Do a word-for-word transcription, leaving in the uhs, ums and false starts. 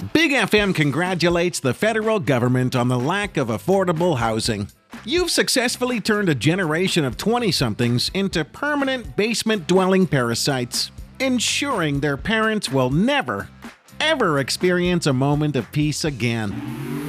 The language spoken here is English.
Big F M congratulates the federal government on the lack of affordable housing. You've successfully turned a generation of twenty-somethings into permanent basement-dwelling parasites, ensuring their parents will never, ever experience a moment of peace again.